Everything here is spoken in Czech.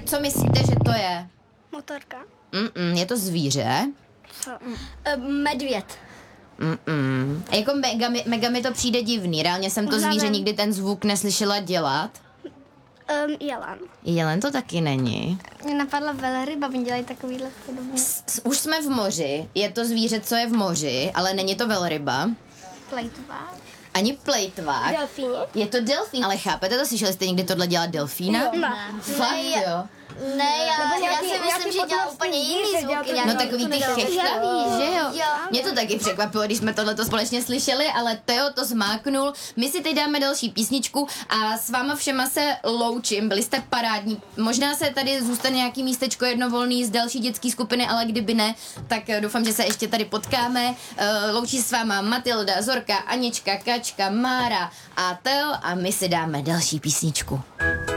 Co myslíte, že to je? Motorka. Je to zvíře? Co? Medvěd. Jako mega mi to přijde divný. Reálně jsem to zvíře nikdy ten zvuk neslyšela dělat. Jelan. Jelen to taky není. Mě napadla velryba, oni dělají takovýhle podobný. Už jsme v moři. Je to zvíře, co je v moři, ale není to velryba. Plejtvák. Ani plejtvák. Delfíni. Je to delfín. Ale chápete to? Slyšeli jste někdy tohle dělat delfína? Ne. Fakt jo. Ne, já si myslím, že dělá úplně jiný zvuky. No takový ty chechtavý, že jo? Mě to taky překvapilo, když jsme tohleto společně slyšeli, ale Teo to zmáknul. My si teď dáme další písničku a s váma všema se loučím, byli jste parádní. Možná se tady zůstane nějaký místečko jednovolný z další dětské skupiny, ale kdyby ne, tak doufám, že se ještě tady potkáme. Loučí s váma Matilda, Zorka, Anička, Kačka, Mára a Teo a my si dáme další písničku.